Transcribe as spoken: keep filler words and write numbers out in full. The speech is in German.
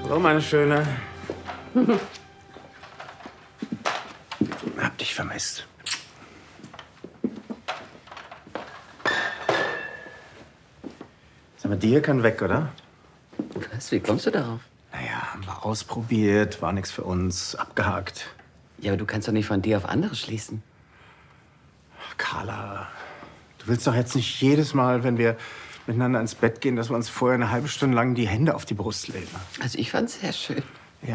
Hallo, meine Schöne. Hab dich vermisst. Sag mal, die hier kann weg, oder? Was? Wie kommst du darauf? Naja, haben wir ausprobiert, war nichts für uns, abgehakt. Ja, aber du kannst doch nicht von dir auf andere schließen. Carla, du willst doch jetzt nicht jedes Mal, wenn wir miteinander ins Bett gehen, dass wir uns vorher eine halbe Stunde lang die Hände auf die Brust legen. Also ich fand's sehr schön.